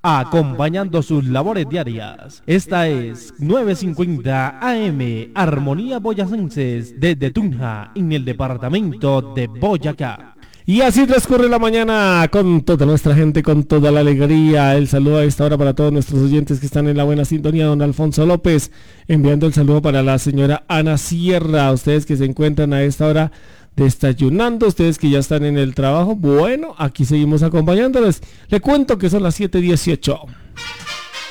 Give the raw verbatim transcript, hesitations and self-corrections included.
acompañando sus labores diarias. Esta es novecientos cincuenta A M, Armonía Boyacenses, desde Tunja, en el departamento de Boyacá. Y así transcurre la mañana con toda nuestra gente, con toda la alegría. El saludo a esta hora para todos nuestros oyentes que están en la buena sintonía. Don Alfonso López, enviando el saludo para la señora Ana Sierra. Ustedes que se encuentran a esta hora desayunando, ustedes que ya están en el trabajo. Bueno, aquí seguimos acompañándoles. Le cuento que son las siete dieciocho.